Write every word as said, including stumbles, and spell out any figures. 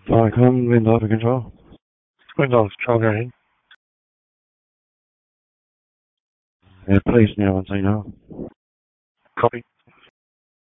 Falcon, Windows Control. Windows Control, go ahead. Yeah, please now once I know. Copy.